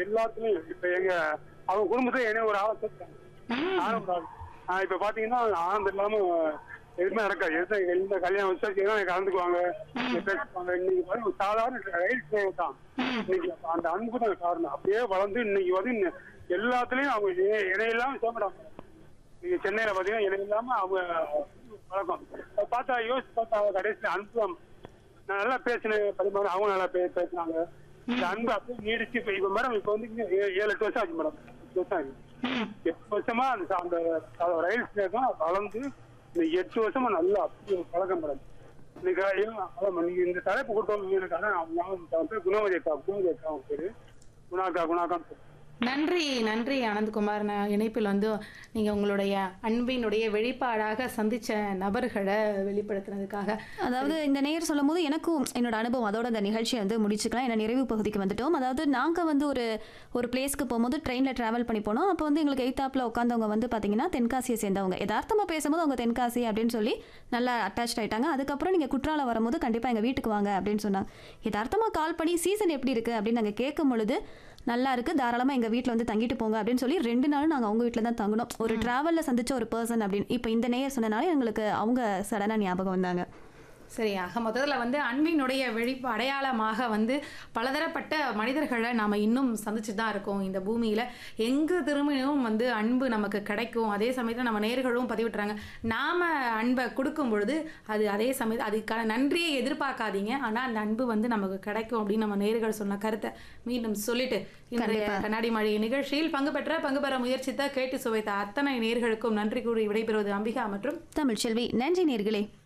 எல்லாத்துலயும் இப்ப அவங்க குடும்பத்துல என்ன ஒரு ஆளை சேர்த்தாங்க. நானும் ஒரு ஆள். இப்ப பாத்தீங்கன்னா ஆனந்தம் இல்லாம எதுவுமே நடக்காது. எந்த கல்யாணம் விசாரிச்சீங்கன்னா கலந்துக்குவாங்க, பேசுவாங்க. இன்னைக்கு பாருங்க சாதாரண ரயில் டிரைவர் தான். இன்னைக்கு அந்த அன்பு தான் காரணம். அப்படியே வளர்ந்து இன்னைக்கு வந்து எல்லாத்துலயும் அவங்க இணையில்லாம சேர்ந்துட்டாங்க. நீங்க சென்னையில பாத்தீங்கன்னா இணையில்லாம அவங்க பழக்கம் பார்த்தா யோசிச்சு பார்த்தா கடைசியில அன்பு நான் நல்லா பேசினேன். பரிமாறம் அவங்க நல்லா பேசினாங்க. இந்த அன்பு அப்படியே நீடிச்சு இப்ப மேடம் இப்ப வந்து 7-8 வருஷம் ஆச்சு மேடம். 8 வருஷம் ஆகுது. 8 வருஷமா அந்த ரயில் ஸ்டேஷன் வளர்ந்து இந்த 8 வருஷமா நல்லா அப்படி பழக்கம் மேடம். இன்னைக்கு இந்த தலைப்பு கொடுத்தவங்க எனக்கு அதான் குணவதி அக்கா அவங்க பேரு குணாக்கா. நன்றி நன்றி ஆனந்த்குமார். இணைப்பில் வந்து நீங்கள் உங்களுடைய அன்பினுடைய வெளிப்பாடாக சந்தித்த நபர்களை வெளிப்படுத்துனதுக்காக. அதாவது இந்த நேர் சொல்லும் போது எனக்கும் என்னோட அனுபவம் அதோட இந்த நிகழ்ச்சியை வந்து முடிச்சுக்கலாம். ஏன்னா நிறைவு பகுதிக்கு வந்துட்டோம். அதாவது நாங்கள் வந்து ஒரு பிளேஸ்க்கு போகும்போது ட்ரெயினில் ட்ராவல் பண்ணி போனோம். அப்போ வந்து எங்களுக்கு எய்த்தாப்பில் உட்காந்தவங்க வந்து பார்த்தீங்கன்னா தென்காசியை சேர்ந்தவங்க. யதார்த்தமாக பேசும்போது அவங்க தென்காசி அப்படின்னு சொல்லி நல்லா அட்டாச் ஆகிட்டாங்க. அதுக்கப்புறம் நீங்கள் குற்றாலம் வரும்போது கண்டிப்பாக எங்கள் வீட்டுக்கு வாங்க அப்படின்னு சொன்னாங்க. யதார்த்தமாக கால் பண்ணி சீசன் எப்படி இருக்குது அப்படின்னு நாங்கள் கேட்கும் பொழுது நல்லா இருக்குது, தாராளமாக எங்கள் வீட்டில் வந்து தங்கிட்டு போங்க அப்படின்னு சொல்லி 2 நாளும் நாங்கள் அவங்க வீட்டில் தான் தங்கணும். ஒரு ட்ராவலில் சந்திச்ச ஒரு பர்சன் அப்படின்னு. இப்போ இந்த நேயர் சொன்னனால எங்களுக்கு அவங்க சடனாக ஞாபகம் வந்தாங்க. சரி, ஆக மொத்தத்தில் வந்து அன்பினுடைய அடையாளமாக வந்து பலதரப்பட்ட மனிதர்களை நாம் இன்னும் சந்திச்சு தான் இருக்கோம் இந்த பூமியில். எங்கே திரும்பியும் வந்து அன்பு நமக்கு கிடைக்கும். அதே சமயத்தில் நம்ம நேயர்களும் பதிவிட்டுறாங்க, நாம் அன்பை கொடுக்கும் பொழுது அதே சமயத்தில் அதுக்கான நன்றியை எதிர்பார்க்காதீங்க, ஆனால் அந்த அன்பு வந்து நமக்கு கிடைக்கும் அப்படின்னு நம்ம நேயர்கள் சொன்ன கருத்தை மீண்டும் சொல்லிட்டு இன்றைய கண்ணாடி மழை நிகழ்ச்சியில் பங்கு பெற முயற்சித்த கேட்டு சுவைத்த அத்தனை நேயர்களுக்கும் நன்றி கூறி விடைபெறுவது அம்பிகா மற்றும் தமிழ்ச்செல்வி. நன்றி நேயர்களே.